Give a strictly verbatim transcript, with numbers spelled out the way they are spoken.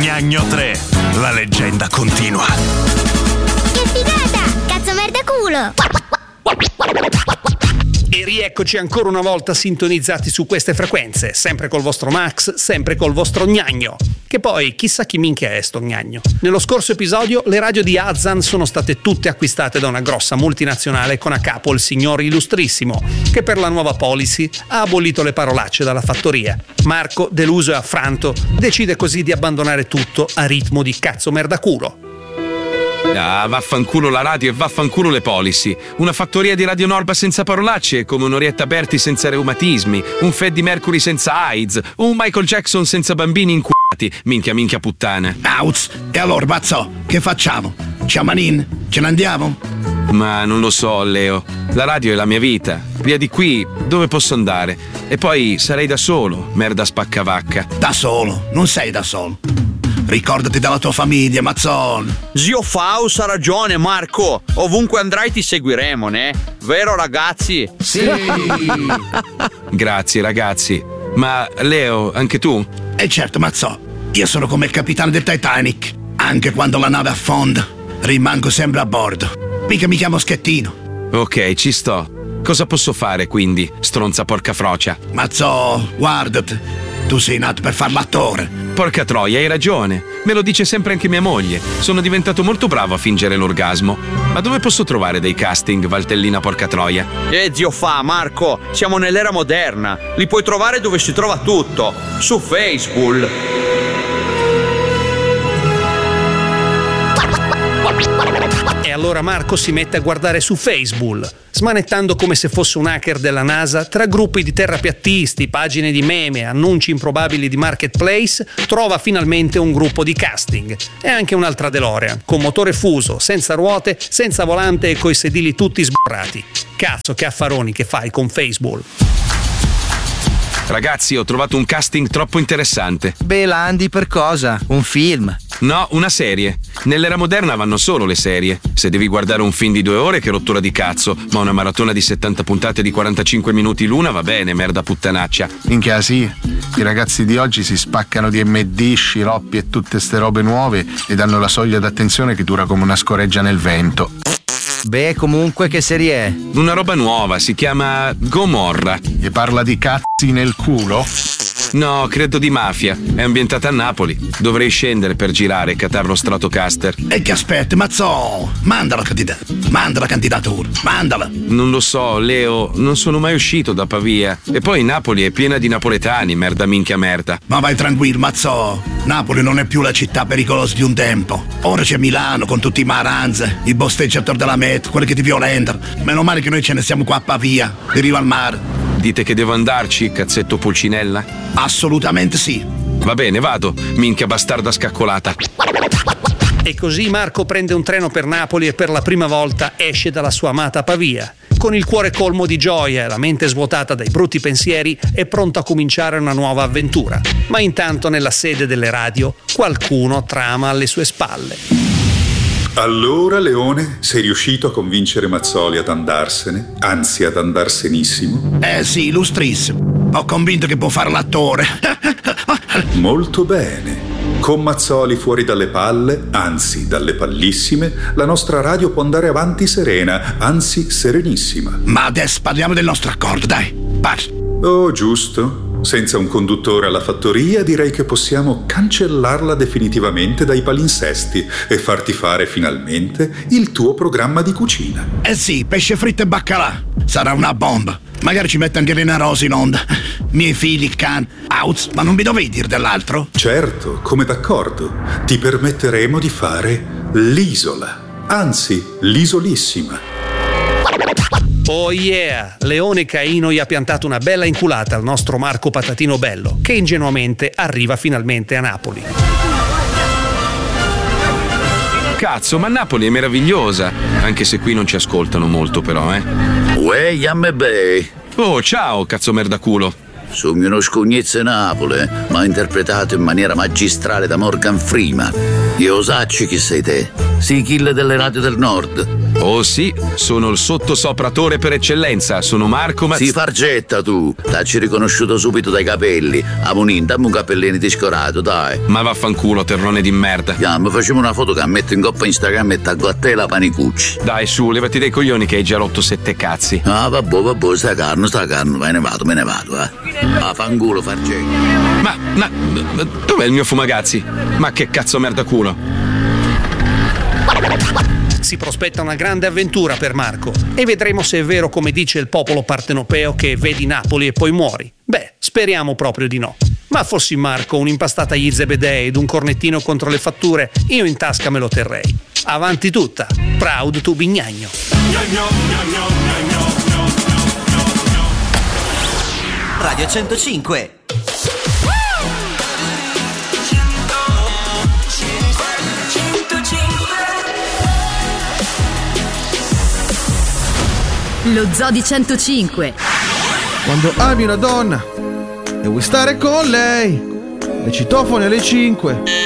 Gnagno tre, la leggenda continua. Che figata! Cazzo merda culo! E rieccoci ancora una volta sintonizzati su queste frequenze, sempre col vostro Max, sempre col vostro Gnagno. Che poi, chissà chi minchia è sto Gnagno. Nello scorso episodio le radio di Azan sono state tutte acquistate da una grossa multinazionale con a capo il signor Illustrissimo, che per la nuova policy ha abolito le parolacce dalla fattoria. Marco, deluso e affranto, decide così di abbandonare tutto a ritmo di cazzo merda culo. Ah, vaffanculo la radio e vaffanculo le policy. Una fattoria di Radio Norba senza parolacce è come un'Orietta Berti senza reumatismi, un Freddie Mercury senza AIDS, un Michael Jackson senza bambini inculati. Minchia, minchia puttana. Auz, e allora, Bazzo, che facciamo? Ciamanin? Ce ne andiamo? Ma non lo so, Leo. La radio è la mia vita. Via di qui, dove posso andare? E poi sarei da solo, merda spaccavacca. Da solo? Non sei da solo. Ricordati della tua famiglia, Mazzon. Zio Faust ha ragione, Marco. Ovunque andrai ti seguiremo, né? Vero, ragazzi? Sì. Grazie, ragazzi. Ma, Leo, anche tu? E certo, Mazzò. Io sono come il capitano del Titanic. Anche quando la nave affonda, rimango sempre a bordo. Mica mi chiamo Schettino. Ok, ci sto. Cosa posso fare, quindi, stronza porca frocia? Mazzò, guardati. Tu sei nato per far l'attore. Porca troia, hai ragione. Me lo dice sempre anche mia moglie. Sono diventato molto bravo a fingere l'orgasmo. Ma dove posso trovare dei casting, Valtellina porca troia? Eh, zio Fa, Marco, siamo nell'era moderna. Li puoi trovare dove si trova tutto. Su Facebook. E allora Marco si mette a guardare su Facebook, smanettando come se fosse un hacker della NASA, tra gruppi di terrapiattisti, pagine di meme, annunci improbabili di marketplace, trova finalmente un gruppo di casting. E anche un'altra DeLorean, con motore fuso, senza ruote, senza volante e coi sedili tutti sborrati. Cazzo, che affaroni che fai con Facebook. Ragazzi, ho trovato un casting troppo interessante. Beh, Landi, per cosa? Un film? No, una serie. Nell'era moderna vanno solo le serie. Se devi guardare un film di due ore, che rottura di cazzo. Ma una maratona di settanta puntate di quarantacinque minuti l'una va bene, merda puttanaccia. Minchia, sì. I ragazzi di oggi si spaccano di M D, sciroppi e tutte ste robe nuove ed hanno la soglia d'attenzione che dura come una scoreggia nel vento. Beh, comunque, che serie è? Una roba nuova, si chiama Gomorra. E parla di cazzi nel culo? No, credo di mafia. È ambientata a Napoli. Dovrei scendere per girare e catare lo Stratocaster. E che aspetti, Mazzò? Manda la candidatura. Manda la candidatura. Mandala. Non lo so, Leo. Non sono mai uscito da Pavia. E poi Napoli è piena di napoletani, merda minchia merda. Ma vai tranquillo, Mazzò. Napoli non è più la città pericolosa di un tempo. Ora c'è Milano con tutti i maranze, i bosteggiatori della metro, quelli che ti violentano. Meno male che noi ce ne siamo qua a Pavia, di riva al mare. Dite che devo andarci, cazzetto Pulcinella? Assolutamente sì. Va bene, vado, minchia bastarda scaccolata. E così Marco prende un treno per Napoli e per la prima volta esce dalla sua amata Pavia. Con il cuore colmo di gioia e la mente svuotata dai brutti pensieri, è pronto a cominciare una nuova avventura. Ma intanto nella sede delle radio qualcuno trama alle sue spalle. Allora, Leone, sei riuscito a convincere Mazzoli ad andarsene? Anzi, ad andarsenissimo? Eh sì, illustrissimo. Ho convinto che può fare l'attore. Molto bene. Con Mazzoli fuori dalle palle, anzi dalle pallissime, la nostra radio può andare avanti serena, anzi serenissima. Ma adesso parliamo del nostro accordo, dai. Parli. Oh, giusto. Senza un conduttore alla fattoria direi che possiamo cancellarla definitivamente dai palinsesti e farti fare finalmente il tuo programma di cucina. Eh sì, pesce fritto e baccalà. Sarà una bomba. Magari ci mette anche Lena Rosa in onda. Miei figli, il can. Auz, ma non mi dovevi dire dell'altro? Certo, come d'accordo. Ti permetteremo di fare l'isola. Anzi, l'isolissima. Oh yeah! Leone Caino gli ha piantato una bella inculata al nostro Marco Patatino Bello, che ingenuamente arriva finalmente a Napoli. Cazzo, ma Napoli è meravigliosa, anche se qui non ci ascoltano molto però, eh. Uè, yamme bei. Oh, ciao, cazzo merdaculo. Sono uno scognezze Napoli, ma interpretato in maniera magistrale da Morgan Freeman. Io sacci chi sei te. Sei kill delle radio del nord. Oh sì, sono il sottosopratore per eccellenza, sono Marco Mazz... Si fargetta tu, t'hai riconosciuto subito dai capelli. Amonin, dammi un cappellino discorato, dai. Ma vaffanculo, terrone di merda. Ya, mi facciamo una foto che metto in coppa Instagram e taggo a te la panicucci. Dai su, levati dai coglioni che hai già rotto sette cazzi. Ah, vabbè, vabbè, sta carne, sta carne, me ne vado, me ne vado, eh. Ah, fanculo, fargetta. Ma, ma, dov'è il mio fumagazzi? Ma che cazzo merda culo? Si prospetta una grande avventura per Marco e vedremo se è vero come dice il popolo partenopeo che vedi Napoli e poi muori. Beh, speriamo proprio di no. Ma fossi Marco, un'impastata agli zebedei ed un cornettino contro le fatture, io in tasca me lo terrei. Avanti tutta, proud to be gnagno. Radio centocinque. Lo Zoo di centocinque. Quando ami una donna e vuoi stare con lei, le citofoni alle cinque,